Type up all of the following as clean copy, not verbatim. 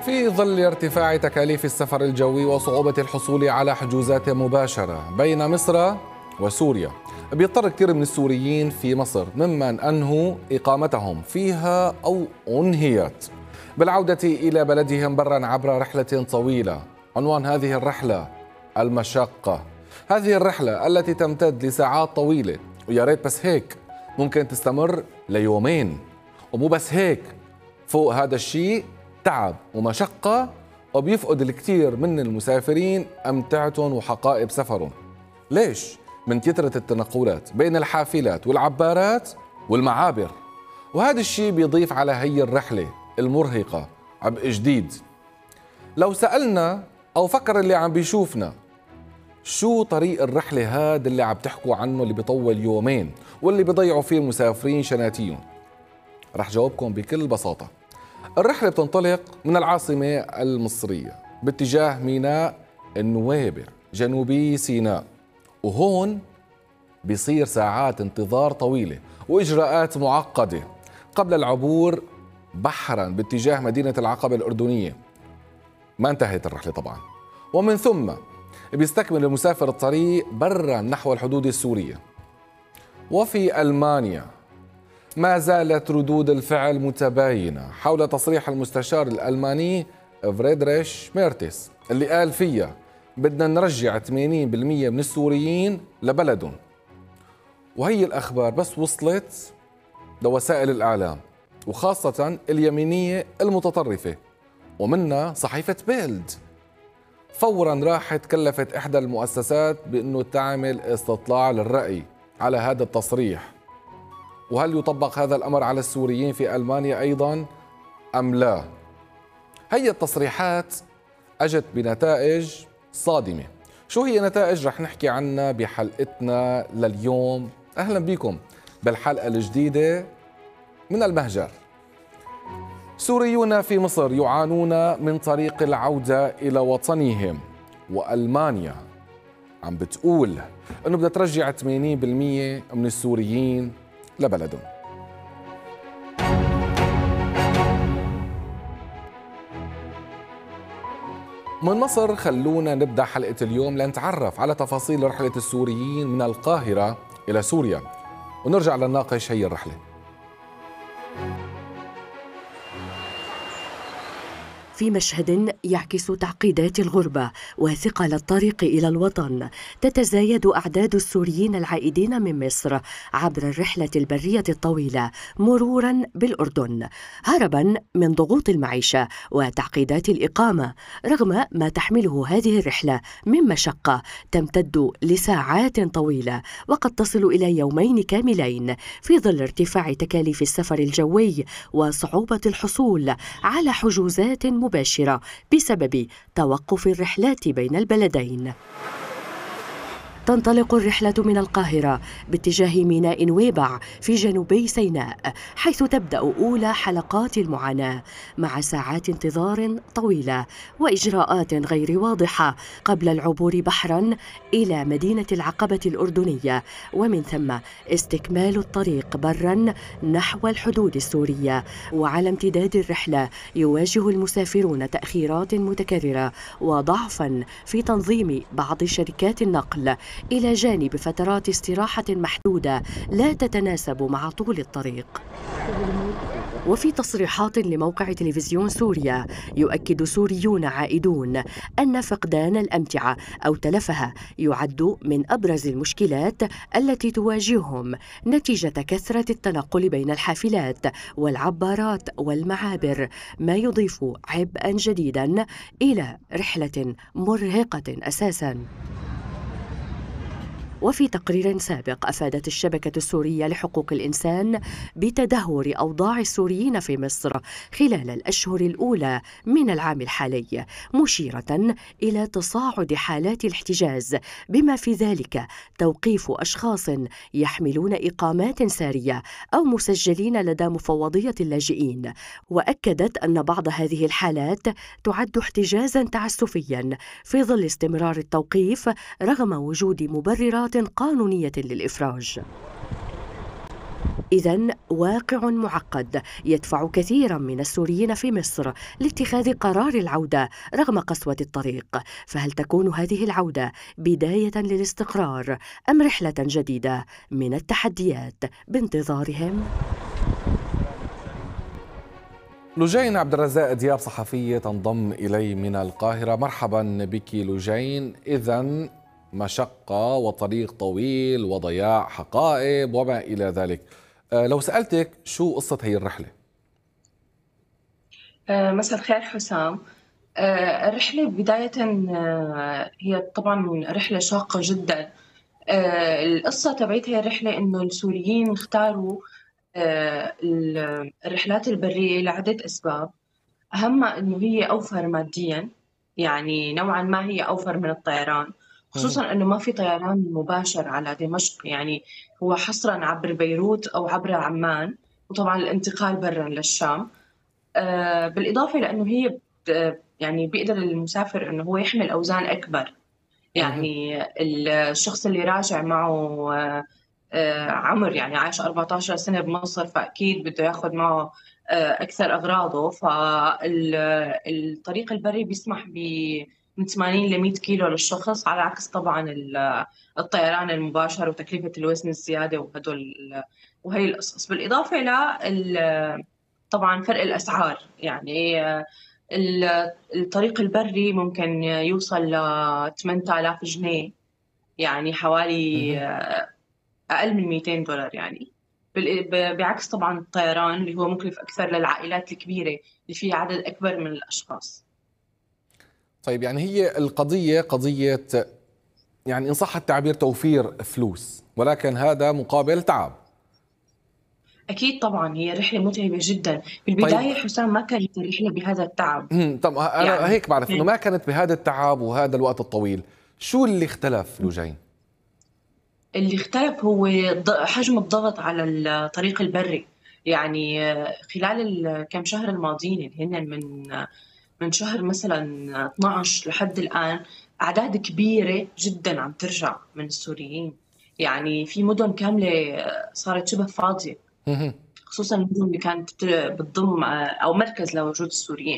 في ظل ارتفاع تكاليف السفر الجوي وصعوبة الحصول على حجوزات مباشرة بين مصر وسوريا، بيضطر كثير من السوريين في مصر ممن أنهوا إقامتهم فيها أو أنهيت بالعودة إلى بلدهم برا عبر رحلة طويلة. عنوان هذه الرحلة المشقة. هذه الرحلة التي تمتد لساعات طويلة، ويا ريت بس هيك ممكن تستمر ليومين، ومو بس هيك، فوق هذا الشيء تعب ومشقة، وبيفقد الكثير من المسافرين أمتعتهم وحقائب سفرهم. ليش؟ من كثرة التنقلات بين الحافلات والعبارات والمعابر، وهذا الشيء بيضيف على هي الرحلة المرهقة عبء جديد. لو سألنا أو فكر اللي عم بيشوفنا شو طريق الرحلة هذا اللي عم تحكوا عنه اللي بيطول يومين واللي بيضيعوا فيه المسافرين شناتيهم، رح جاوبكم بكل بساطة. الرحلة بتنطلق من العاصمة المصرية باتجاه ميناء النويبر جنوبي سيناء، وهون بيصير ساعات انتظار طويلة وإجراءات معقدة قبل العبور بحرا باتجاه مدينة العقبة الأردنية. ما انتهت الرحلة طبعا، ومن ثم بيستكمل المسافر الطريق برا نحو الحدود السورية. وفي ألمانيا ما زالت ردود الفعل متباينة حول تصريح المستشار الألماني فريدريش ميرتس اللي قال فيها بدنا نرجع 80% من السوريين لبلدهم. وهي الأخبار بس وصلت لوسائل الإعلام وخاصة اليمينية المتطرفة، ومنها صحيفة بيلد، فورا راحت كلفت إحدى المؤسسات بأنه تعمل استطلاع للرأي على هذا التصريح، وهل يطبق هذا الأمر على السوريين في ألمانيا أيضا أم لا. هي التصريحات أجت بنتائج صادمة. شو هي نتائج؟ رح نحكي عنها بحلقتنا لليوم. أهلا بكم بالحلقة الجديدة من المهجر. سوريون في مصر يعانون من طريق العودة إلى وطنهم، وألمانيا عم بتقول أنه بدها ترجع 80% من السوريين لبلدهم. من مصر خلونا نبدأ حلقة اليوم لنتعرف على تفاصيل رحلة السوريين من القاهرة إلى سوريا، ونرجع لنناقش هي الرحلة. في مشهد يعكس تعقيدات الغربة وثقل الطريق إلى الوطن، تتزايد أعداد السوريين العائدين من مصر عبر الرحلة البرية الطويلة مرورا بالأردن، هربا من ضغوط المعيشة وتعقيدات الإقامة، رغم ما تحمله هذه الرحلة من مشقة تمتد لساعات طويلة وقد تصل إلى يومين كاملين، في ظل ارتفاع تكاليف السفر الجوي وصعوبة الحصول على حجوزات مباشرة بسبب توقف الرحلات بين البلدين. تنطلق الرحلة من القاهرة باتجاه ميناء نويبع في جنوبي سيناء، حيث تبدأ أولى حلقات المعاناة مع ساعات انتظار طويلة وإجراءات غير واضحة قبل العبور بحرا إلى مدينة العقبة الأردنية، ومن ثم استكمال الطريق برا نحو الحدود السورية. وعلى امتداد الرحلة يواجه المسافرون تأخيرات متكررة وضعفا في تنظيم بعض شركات النقل، إلى جانب فترات استراحة محدودة لا تتناسب مع طول الطريق. وفي تصريحات لموقع تلفزيون سوريا، يؤكد سوريون عائدون أن فقدان الأمتعة أو تلفها يعد من أبرز المشكلات التي تواجههم نتيجة كثرة التنقل بين الحافلات والعبارات والمعابر، ما يضيف عبئا جديدا إلى رحلة مرهقة أساسا. وفي تقرير سابق أفادت الشبكة السورية لحقوق الإنسان بتدهور أوضاع السوريين في مصر خلال الأشهر الأولى من العام الحالي، مشيرة إلى تصاعد حالات الاحتجاز، بما في ذلك توقيف أشخاص يحملون إقامات سارية أو مسجلين لدى مفوضية اللاجئين. وأكدت أن بعض هذه الحالات تعد احتجازا تعسفيا في ظل استمرار التوقيف رغم وجود مبررات قانونية للإفراج. إذن واقع معقد يدفع كثيرا من السوريين في مصر لاتخاذ قرار العودة رغم قسوة الطريق. فهل تكون هذه العودة بداية للاستقرار أم رحلة جديدة من التحديات بانتظارهم؟ لجين عبد الرزاق دياب صحفية تنضم إلي من القاهرة. مرحبا بك لجين. إذن مشقة وطريق طويل وضياع حقائب وما إلى ذلك. لو سألتك شو قصة هي الرحلة؟ مساء الخير حسام. الرحلة بداية هي طبعا رحلة شاقة جدا. القصة تبعت هي الرحلة إنه السوريين اختاروا الرحلات البرية لعدة أسباب، أهمها إنه هي أوفر ماديا، يعني نوعا ما هي أوفر من الطيران، خصوصا إنه ما في طيران مباشر على دمشق، يعني هو حصرا عبر بيروت أو عبر عمان، وطبعا الانتقال برا للشام. بالإضافة لأنه هي يعني بيقدر المسافر إنه هو يحمل أوزان أكبر، يعني الشخص اللي راجع معه عمر يعني عايش 14 سنة بمصر، فأكيد بده ياخذ معه أكثر أغراضه. فالطريق البري بيسمح من 80 ل 100 كيلو للشخص، على عكس طبعا الطيران المباشر وتكلفة الوزن الزيادة وهي القصص. بالإضافة طبعا فرق الأسعار، يعني الطريق البري ممكن يوصل ل 8000 جنيه، يعني حوالي أقل من 200 دولار يعني، بعكس طبعا الطيران اللي هو مكلف أكثر للعائلات الكبيرة اللي فيها عدد أكبر من الأشخاص. طيب يعني هي القضية قضية يعني إن صح التعبير توفير فلوس، ولكن هذا مقابل تعب. أكيد طبعا هي رحلة متعبة جدا. بالبداية طيب حسام ما كانت الرحلة بهذا التعب. طب أنا يعني هيك بعرف إنه ما كانت بهذا التعب وهذا الوقت الطويل. شو اللي اختلف لجين؟ اللي اختلف هو حجم الضغط على الطريق البري، يعني خلال الكم شهر الماضيين اللي هن من شهر مثلا 12 لحد الآن، أعداد كبيرة جدا عم ترجع من السوريين، يعني في مدن كاملة صارت شبه فاضية، خصوصا المدن اللي كانت بتضم أو مركز لوجود السوريين.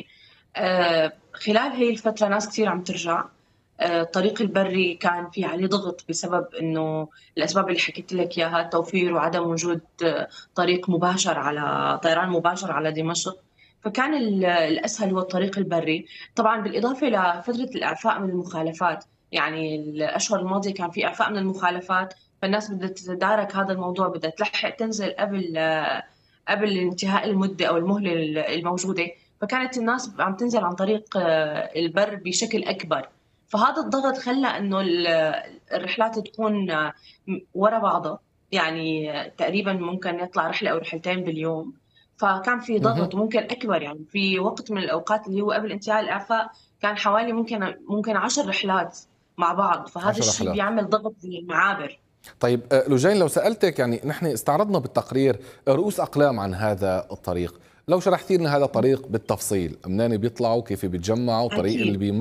خلال هي الفترة ناس كثير عم ترجع. الطريق البري كان في عليه ضغط بسبب إنه الأسباب اللي حكيت لك إياها، التوفير وعدم وجود طريق مباشر على طيران مباشر على دمشق، فكان الأسهل هو الطريق البري. طبعا بالإضافة لفترة الإعفاء من المخالفات، يعني الأشهر الماضية كان في إعفاء من المخالفات، فالناس بدها تتدارك هذا الموضوع، بدها تلحق تنزل قبل انتهاء المدة أو المهلة الموجودة، فكانت الناس عم تنزل عن طريق البر بشكل أكبر. فهذا الضغط خلى إنه الرحلات تكون ورا بعضها، يعني تقريبا ممكن يطلع رحلة أو رحلتين باليوم، فكان في ضغط ممكن أكبر. يعني في وقت من الأوقات اللي هو قبل انتهاء الإعفاء كان حوالي ممكن 10 رحلات مع بعض، فهذا الشيء بيعمل ضغط للمعابر. طيب لجين لو سألتك، يعني نحن استعرضنا بالتقرير رؤوس أقلام عن هذا الطريق، لو شرحتي لنا هذا الطريق بالتفصيل، منين بيطلعوا، كيف بيتجمعوا، طريق اللي